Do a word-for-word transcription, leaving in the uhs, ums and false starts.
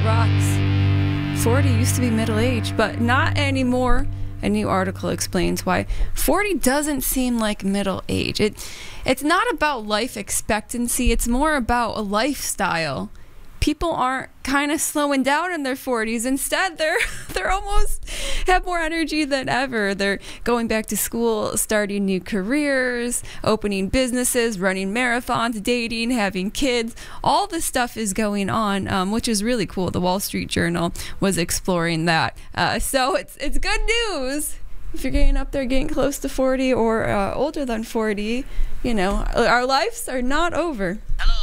that rocks. forty used to be middle age, but not anymore. A new article explains why forty doesn't seem like middle age. It, it's not about life expectancy. It's more about a lifestyle. People aren't kind of slowing down in their forties. Instead, they're they're almost have more energy than ever. They're going back to school, starting new careers, opening businesses, running marathons, dating, having kids. All this stuff is going on, um, which is really cool. The Wall Street Journal was exploring that. Uh, so it's it's good news. If you're getting up there, getting close to forty or uh, older than forty, you know, our lives are not over. Hello.